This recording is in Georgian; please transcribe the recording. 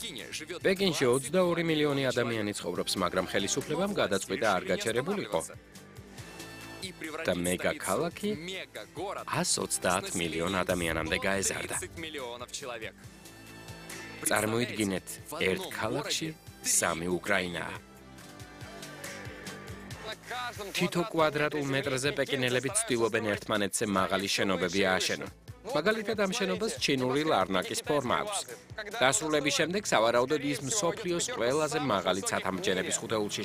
პეკინში 22 მილიონი ადამიანი ცხოვრობს, მაგრამ ხელისუფლებამ გადაწყვიტა არ გაჩერებულიყო და მეგა ქალაქი 130 მილიონ ადამიანამდე გაეზარდა. წარმოიდგინეთ, ერთ ქალაქში 3 უკრაინაა. თითო კვადრატულ მეტრზე პეკინელები ცდილობენ ერთმანეთზე მაღალი შენობები ააშენონ. მაგალითად ამ შენობას ჩინური ლარნაკის ფორმა აქვს. დასრულების შემდეგ სავარაუდოდ ის მსოფლიოს ყველაზე მაღალი ცათამბჯენების ხუთეულში